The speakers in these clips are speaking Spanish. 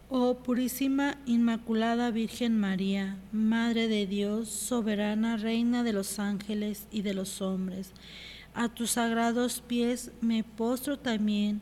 Oh purísima Inmaculada Virgen María, Madre de Dios, soberana Reina de los ángeles y de los hombres, a tus sagrados pies me postro también.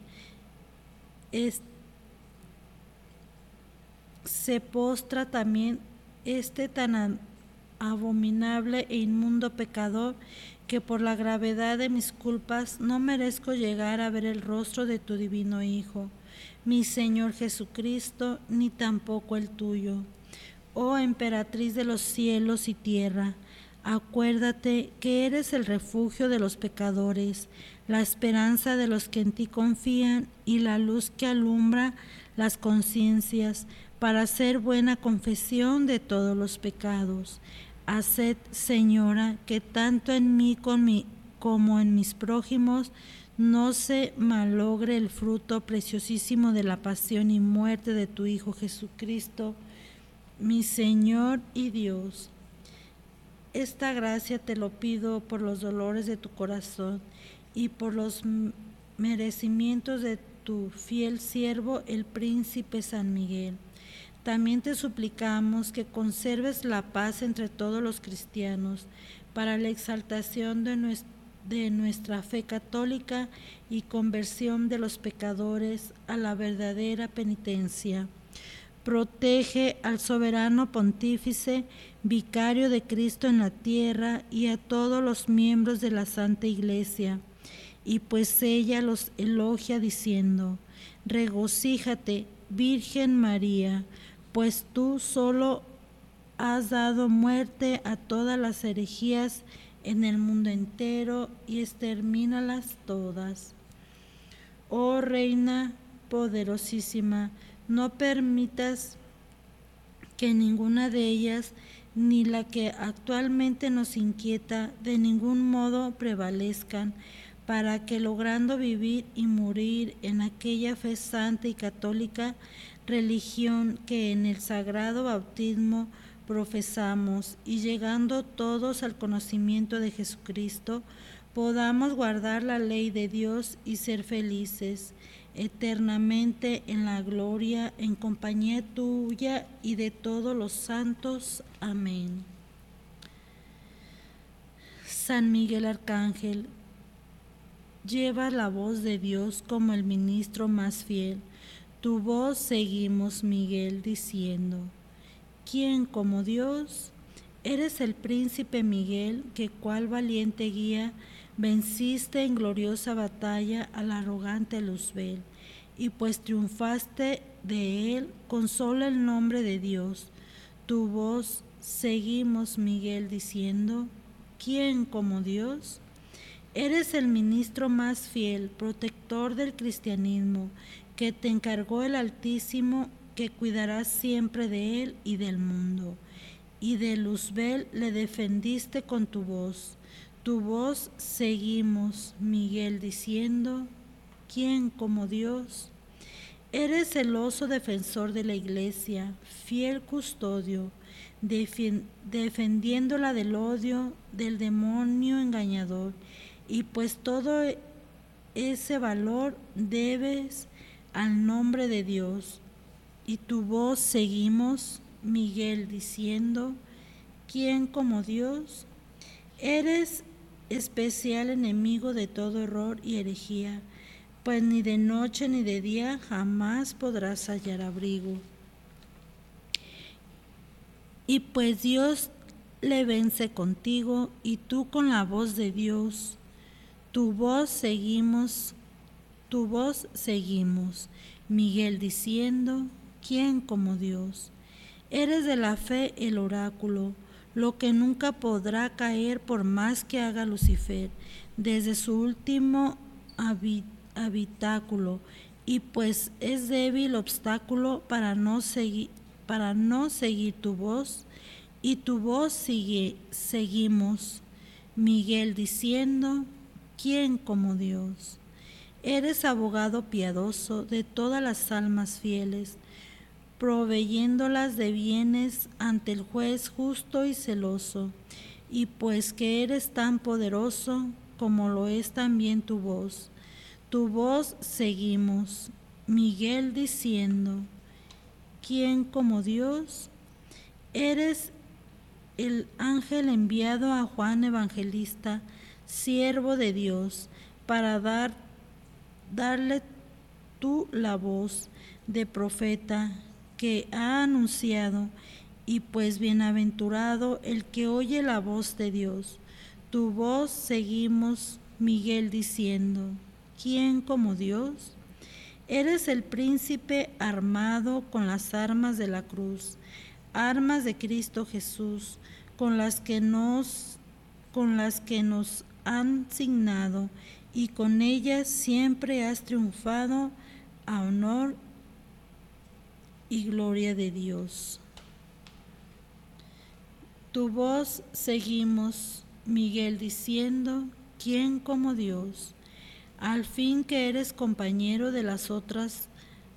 Se postra también este tan abominable e inmundo pecador, que por la gravedad de mis culpas no merezco llegar a ver el rostro de tu divino Hijo, mi Señor Jesucristo, ni tampoco el tuyo. Oh emperatriz de los cielos y tierra, acuérdate que eres el refugio de los pecadores, la esperanza de los que en ti confían y la luz que alumbra las conciencias para hacer buena confesión de todos los pecados. Haced, Señora, que tanto en mí como en mis prójimos no se malogre el fruto preciosísimo de la pasión y muerte de tu Hijo Jesucristo, mi Señor y Dios. Esta gracia te lo pido por los dolores de tu corazón y por los merecimientos de tu fiel siervo, el príncipe San Miguel. También te suplicamos que conserves la paz entre todos los cristianos, para la exaltación de nuestra fe católica y conversión de los pecadores a la verdadera penitencia. Protege al soberano pontífice, vicario de Cristo en la tierra, y a todos los miembros de la Santa Iglesia. Y pues ella los elogia diciendo: regocíjate, Virgen María, pues tú solo has dado muerte a todas las herejías en el mundo entero y extermínalas todas. Oh Reina poderosísima, no permitas que ninguna de ellas, ni la que actualmente nos inquieta, de ningún modo prevalezcan, para que, logrando vivir y morir en aquella fe santa y católica, religión que en el sagrado bautismo profesamos, y llegando todos al conocimiento de Jesucristo, podamos guardar la ley de Dios y ser felices eternamente en la gloria, en compañía tuya y de todos los santos. Amén. San Miguel Arcángel, lleva la voz de Dios como el ministro más fiel. Tu voz seguimos, Miguel, diciendo: ¿quién como Dios? Eres el príncipe Miguel, que cual valiente guía venciste en gloriosa batalla al arrogante Luzbel, y pues triunfaste de él con solo el nombre de Dios. Tu voz seguimos, Miguel, diciendo: ¿quién como Dios? Eres el ministro más fiel, protector del cristianismo, que te encargó el Altísimo, que cuidarás siempre de él y del mundo. Y de Luzbel le defendiste con tu voz. Tu voz seguimos, Miguel, diciendo: ¿quién como Dios? Eres celoso defensor de la Iglesia, fiel custodio, defendiéndola del odio del demonio engañador, y pues todo ese valor debes al nombre de Dios. Y tu voz seguimos, Miguel, diciendo: ¿quién como Dios? Eres especial enemigo de todo error y herejía, pues ni de noche ni de día jamás podrás hallar abrigo. Y pues Dios le vence contigo, y tú con la voz de Dios, tu voz seguimos, Miguel, diciendo: ¿quién como Dios? Eres de la fe el oráculo, lo que nunca podrá caer por más que haga Lucifer desde su último habitáculo, y pues es débil obstáculo para no seguir tu voz, y tu voz seguimos, Miguel, diciendo: ¿quién como Dios? Eres abogado piadoso de todas las almas fieles, proveyéndolas de bienes ante el juez justo y celoso, y pues que eres tan poderoso como lo es también tu voz seguimos, Miguel, diciendo: ¿quién como Dios? Eres el ángel enviado a Juan Evangelista, siervo de Dios, para darle tú la voz de profeta que ha anunciado, y pues bienaventurado el que oye la voz de Dios. Tu voz seguimos, Miguel, diciendo, ¿quién como Dios? Eres el príncipe armado con las armas de la cruz, armas de Cristo Jesús, con las que nos han signado, y con ellas siempre has triunfado a honor y gloria de Dios. Tu voz seguimos, Miguel, diciendo, ¿quién como Dios? Al fin que eres compañero de las otras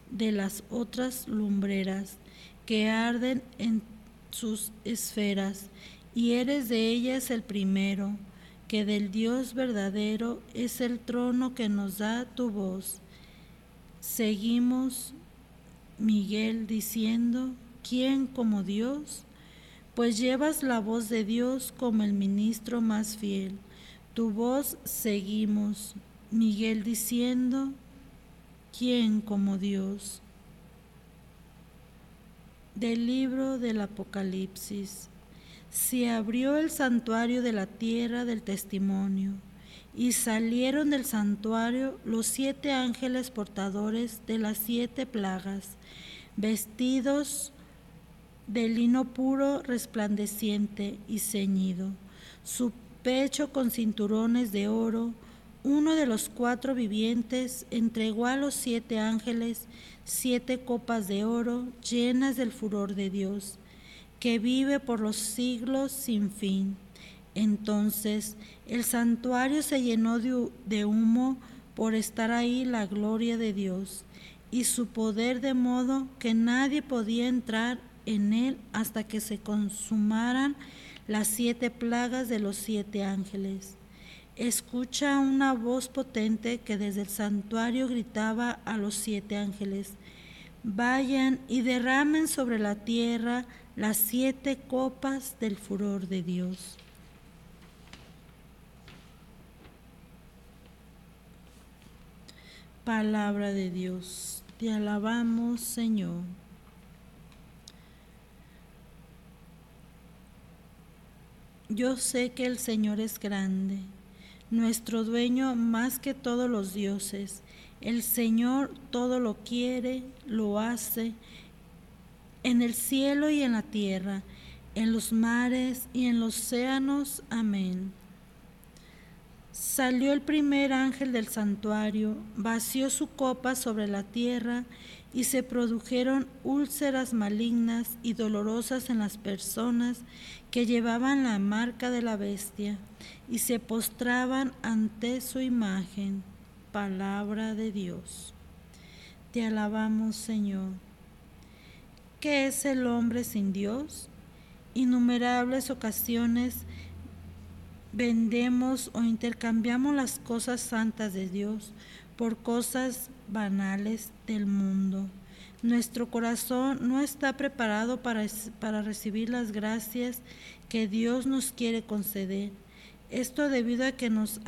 lumbreras que arden en sus esferas, y eres de ellas el primero, que del Dios verdadero es el trono que nos da tu voz. Seguimos, Miguel, diciendo, ¿quién como Dios? Pues llevas la voz de Dios como el ministro más fiel. Tu voz seguimos, Miguel, diciendo, ¿quién como Dios? Del libro del Apocalipsis. Se abrió el santuario de la tierra del testimonio, y salieron del santuario los 7 ángeles portadores de las 7 plagas, vestidos de lino puro resplandeciente y ceñido, su pecho con cinturones de oro. Uno de los 4 vivientes entregó a los 7 ángeles 7 copas de oro llenas del furor de Dios, que vive por los siglos sin fin. Entonces el santuario se llenó de humo por estar ahí la gloria de Dios y su poder, de modo que nadie podía entrar en él hasta que se consumaran las 7 plagas de los 7 ángeles. Escucha una voz potente que desde el santuario gritaba a los 7 ángeles: vayan y derramen sobre la tierra las 7 copas del furor de Dios. Palabra de Dios. Te alabamos, Señor. Yo sé que el Señor es grande, nuestro dueño más que todos los dioses. El Señor todo lo quiere, lo hace, en el cielo y en la tierra, en los mares y en los océanos. Amén. Salió el primer ángel del santuario, vació su copa sobre la tierra, y se produjeron úlceras malignas y dolorosas en las personas que llevaban la marca de la bestia y se postraban ante su imagen. Palabra de Dios. Te alabamos, Señor. ¿Qué es el hombre sin Dios? Innumerables ocasiones vendemos o intercambiamos las cosas santas de Dios por cosas banales del mundo. Nuestro corazón no está preparado para recibir las gracias que Dios nos quiere conceder. Esto debido a que nos